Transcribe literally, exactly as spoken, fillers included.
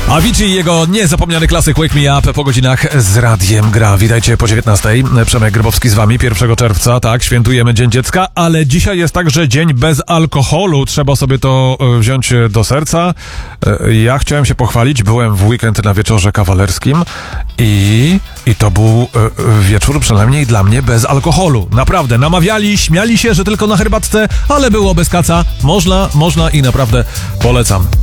Avicii i jego niezapomniany klasyk Wake Me Up po godzinach z Radiem Gra. Witajcie po dziewiętnastej. Przemek Grybowski z wami. pierwszego czerwca, tak, świętujemy Dzień Dziecka, ale dzisiaj jest także dzień bez alkoholu. Trzeba sobie to wziąć do serca. Ja chciałem się pochwalić. Byłem w weekend na wieczorze kawalerskim i, i to był wieczór przynajmniej dla mnie bez alkoholu. Naprawdę. Namawiali, śmiali się, że tylko na herbatce, ale było bez kaca. Można, można i naprawdę polecam.